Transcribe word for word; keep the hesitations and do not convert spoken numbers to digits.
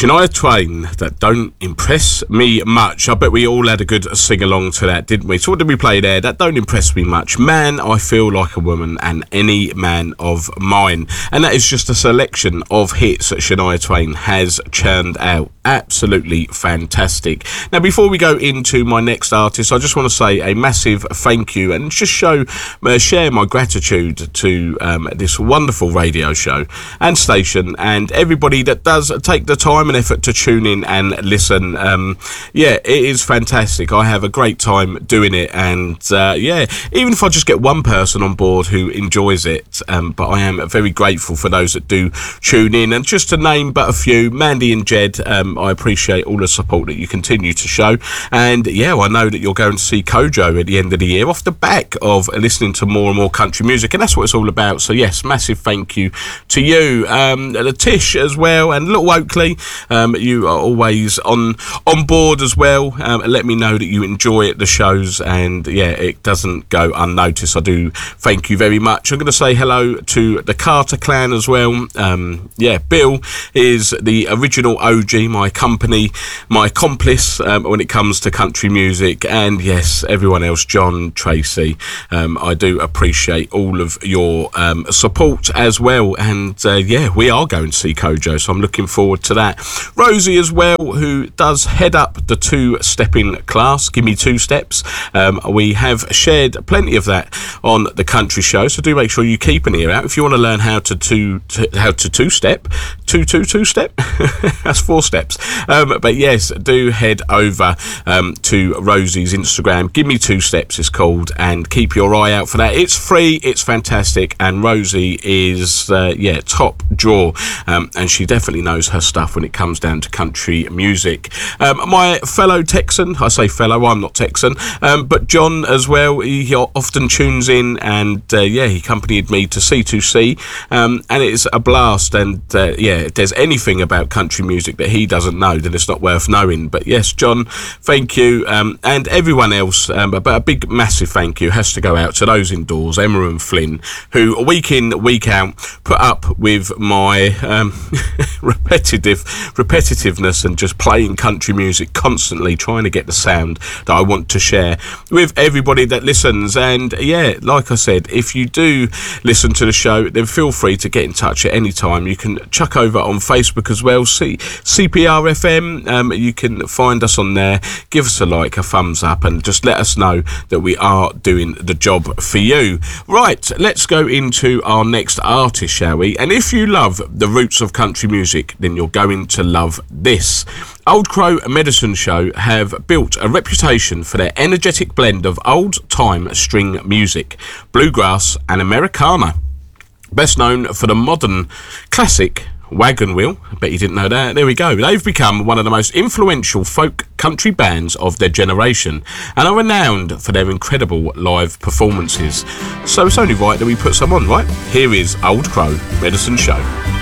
Shania Twain, That Don't Impress Me Much. I bet we all had a good sing-along to that, didn't we? So what did we play there? That Don't Impress Me Much. Man, I Feel Like a Woman, and Any Man of Mine. And that is just a selection of hits that Shania Twain has churned out. Absolutely fantastic. Now, before we go into my next artist, I just want to say a massive thank you and just show, uh, share my gratitude to um, this wonderful radio show and station and everybody that does take the time and effort to tune in and listen. Um, yeah, it is fantastic. I have a great time doing it, and uh, yeah, even if I just get one person on board who enjoys it, um, but I am very grateful for those that do tune in. And just to name but a few, Mandy and Jed, um, I appreciate all the support that you continue to show. And yeah, I know that you're going to see Kojo at the end of the year off the back of listening to more and more country music, and that's what it's all about. So yes, massive thank you to you, um, Tish as well, and Little Oakley. Um, you are always on on board as well. Um, let me know that you enjoy the shows, and yeah, it doesn't go unnoticed. I do thank you very much. I'm going to say hello to the Carter clan as well. Um, yeah, Bill is the original O G, my company, my accomplice um, when it comes to country music, and yes, everyone else, John, Tracy. Um, I do appreciate all of your um, support as well, and uh, yeah, we are going to see Kojo, so I'm looking forward to that. Rosie as well, who does head up the two-stepping class, Give Me Two Steps. Um, we have shared plenty of that on the country show, so do make sure you keep an ear out if you want to learn how to two to, how to two-step, two two two step. That's four steps. Um, but yes, do head over um, to Rosie's Instagram. Give Me Two Steps is called, and keep your eye out for that. It's free, it's fantastic, and Rosie is uh, yeah top draw, um, and she definitely knows her stuff when it comes down to country music. Um, my fellow Texan, I say fellow, I'm not Texan, um, but John as well, he, he often tunes in, and uh, yeah, he accompanied me to C two C, um, and it's a blast. And uh, yeah, if there's anything about country music that he doesn't know, then it's not worth knowing. But yes, John, thank you, um, and everyone else, um, but a big massive thank you has to go out to those indoors, Emma and Flynn, who week in, week out put up with my um, repetitive repetitiveness and just playing country music constantly, trying to get the sound that I want to share with everybody that listens. And yeah, like I said, if you do listen to the show, then feel free to get in touch at any time. You can chuck over on Facebook as well, C- CPR F M. Um, you can find us on there, give us a like, a thumbs up, and just let us know that we are doing the job for you. Right, let's go into our next artist, shall we? And if you love the roots of country music, then you're going to love this. Old Crow Medicine Show have built a reputation for their energetic blend of old-time string music, bluegrass and Americana. Best known for the modern classic Wagon Wheel. I bet you didn't know that. There we go. They've become one of the most influential folk country bands of their generation and are renowned for their incredible live performances. So it's only right that we put some on, right? Here is Old Crow Medicine Show.